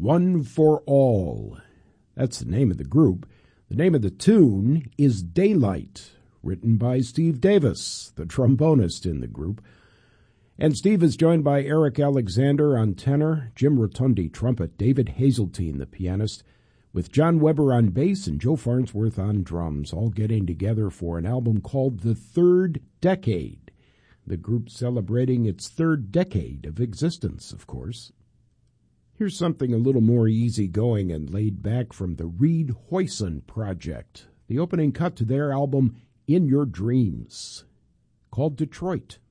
One for All. That's the name of the group. The name of the tune is Daylight, written by Steve Davis, the trombonist in the group. And Steve is joined by Eric Alexander on tenor, Jim Rotundi trumpet, David Hazeltine the pianist, with John Weber on bass and Joe Farnsworth on drums, all getting together for an album called The Third Decade. The group celebrating its third decade of existence, of course. Here's something a little more easygoing and laid back from the Reed Hoyson Project, the opening cut to their album In Your Dreams, called Detroit.